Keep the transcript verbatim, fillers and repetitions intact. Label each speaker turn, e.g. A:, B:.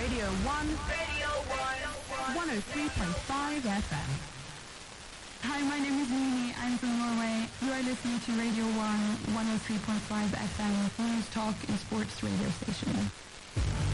A: Radio one. Radio one. one oh three point five F M.
B: Hi, my name is Mimi. I'm from Norway. You are listening to Radio one, one oh three point five F M, News Talk and Sports radio station.